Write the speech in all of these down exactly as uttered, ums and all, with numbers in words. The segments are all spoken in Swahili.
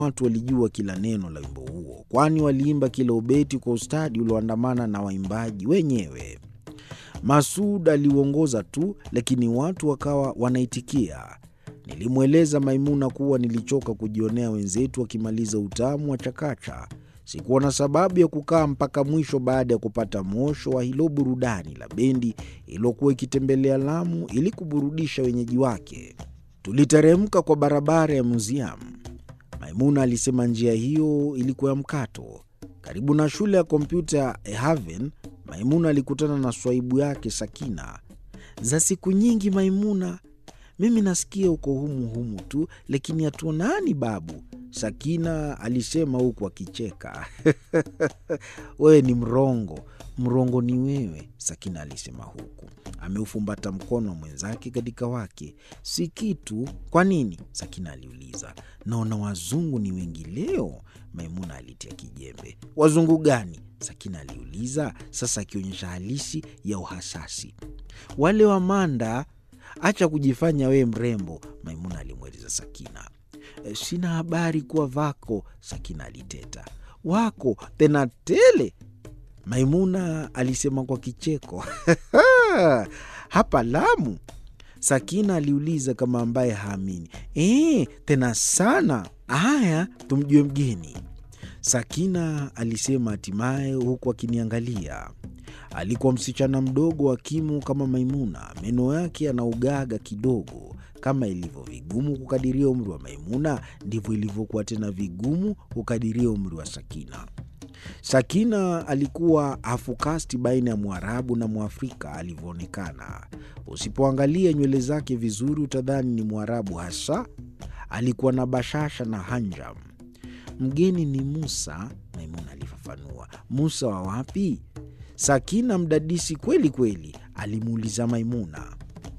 Watu walijua kila neno la wimbo huo, kwani waliimba kila ubeti kwa ustadi ulioandamana na waimbaji wenyewe. Masud aliuongoza tu, lakini watu wakawa wanaitikia. Nilimweleza Maimuna kuwa nilichoka kujionea wenzetu wakimaliza utamu wa chakacha. Sikuwa na sababu ya kukaa mpaka mwisho baada ya kupata mwosho wa hilo burudani la bendi iliyokuwa ikitembelea Lamu ili kuburudisha wenyeji wake. Tuliteremka kwa barabara ya Museum. Maimuna alisema njia hiyo ilikuwa ya mkato. Karibu na shule ya kompyuta Haven, Maimuna alikutana na swaibu yake Sakina. Za siku nyingi Maimuna, mimi nasikia uko humu humu tu, lakini hatuonani babu, Sakina alisema huku akicheka. Wewe ni mrongo, mrongo ni wewe, Sakina alisema huku ameufumbata mkono wa mwenzake katika wake. Si kitu. Kwa nini? Sakina aliuliza. Naona wazungu ni wengi leo, Maimuna alitia kijembe. Wazungu gani? Sakina aliuliza, sasa akionyesha halisi ya uhasasi. Wale wa Manda. Acha kujifanya we mrembo, Maimuna alimweleza Sakina. E, sina habari kuwa vako, Sakina aliteta. Wako tena tele, Maimuna alisema kwa kicheko. Hapa Lamu? Sakina aliuliza kama ambaye haamini. Eh, tena sana. Haya, tumjue mgeni, Sakina alisema hatimaye huku akiniangalia. Alikuwa msichana mdogo wa kimu kama Maimuna, meno yake yanaugaga kidogo. Kama ilivyo vigumu kukadiria umri wa Maimuna, ndivyo ilivyokuwa tena vigumu kukadiria umri wa Sakina. Sakina alikuwa hafukasti baina ya Mwarabu na Mwafrika alivyoonekana. Usipoangalia nywele zake vizuri utadhani ni Mwarabu hasa. Alikuwa na bashasha na hanjam. Mgeni ni Musa, Maimuna alifafanua. Musa wa wapi? Sakina mdadisi kweli kweli, alimuuliza Maimuna.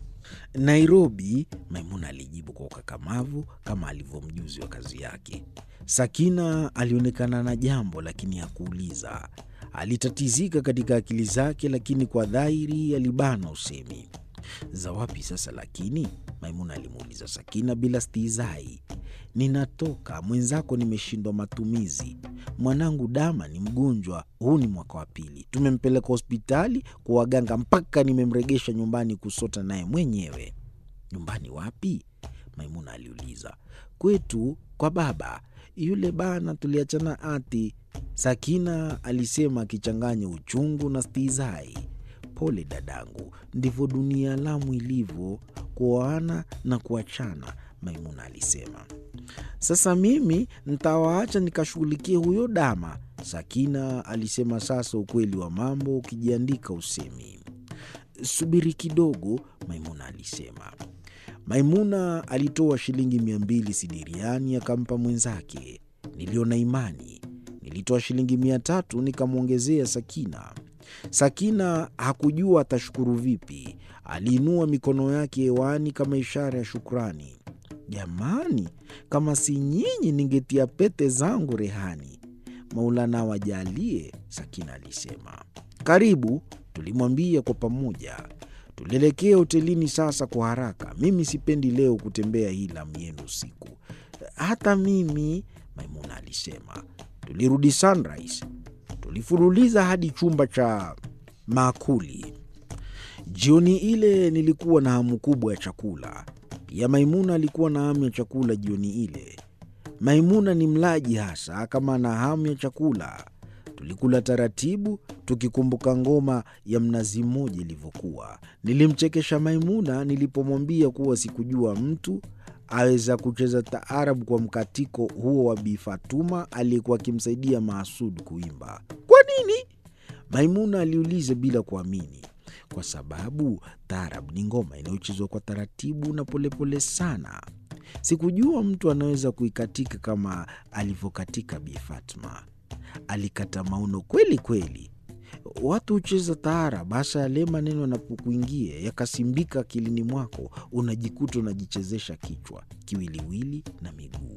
Nairobi, Maimuna alijibu kwa ukakamavu kama alivyomjuzi wa kazi yake. Sakina alionekana na jambo lakini hakuuliza. Alitatizika katika akili zake, lakini kwa dhahiri alibana usemi. Za wapi sasa lakini? Maimuna alimuuliza Sakina bila stihizai. Ninatoka, mwenzako nimeshindwa matumizi. Mwanangu Dama ni mgonjwa, huu ni mwaka wa pili. Tumempeleka hospitali kwa waganga mpaka nimemregesha nyumbani kusota naye mwenyewe. Nyumbani wapi? Maimuna aliuliza. Kwetu kwa baba. Yule bana tuliachana ati, Sakina alisema akichanganya uchungu na stihizai. Pole dadangu, ndivyo dunia ya Lamu ilivyo, kuoana na kuachana, Maimuna alisema. Sasa mimi nitawaacha nikashughulikie huyo Dama, Sakina alisema, sasa ukweli wa mambo ukijiandika usemi. Subiri kidogo, Maimuna alisema. Maimuna alitoa shilingi mia mbili sidiriani akampa mwenzake. Niliona imani. Nilitoa shilingi mia tatu nikamwongezea Sakina. Sakina hakujua atashukuru vipi. Aliinua mikono yake hewani kama ishara ya shukrani. Jamani, kama si nyinyi ningetia pete zangu rehani. Maulana wajalie, Sakina alisema. Karibu, tulimwambia kwa pamoja. Tulielekea hotelini sasa kwa haraka. Mimi sipendi leo kutembea hii Lamu yenu usiku. Hata mimi, Maimuna alisema. Tulirudi Sunrise. Tulifuruliza hadi chumba cha maakuli. Jioni ile nilikuwa na hamu kubwa ya chakula. Pia Maimuna alikuwa na hamu ya chakula jioni ile. Maimuna ni mlaji hasa kama na hamu ya chakula. Tulikula taratibu tukikumbuka ngoma ya mnazi mmoja ilivyokuwa. Nilimchekesha Maimuna nilipomwambia kuwa sikujua mtu aweza kucheza taarabu kwa mkatiko huo wa Bi Fatuma aliyekuwa akimsaidia Masud kuimba. Kwa nini? Maimuna aliuliza bila kuamini. Kwa sababu taarabu ni ngoma inayochezwa kwa taratibu na polepole sana. Sikujua mtu anaweza kuikatika kama alivyokatika Bi Fatuma. Alikata mauno kweli kweli. Watu hucheza taarabu hasa yale maneno yanapokuingia yakasimbika akilini mwako, unajikuta unajichezesha kichwa, kiwiliwili na miguu.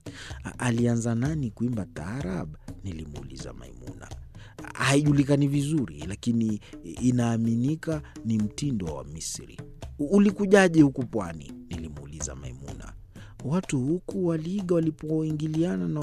Alianza nani kuimba taarabu? Nilimuuliza Maimuna. Haijulikani vizuri, lakini inaaminika ni mtindo wa Misri. Ulikujaje huku pwani? Nilimuuliza Maimuna. Watu huku waliiga walipoingiliana na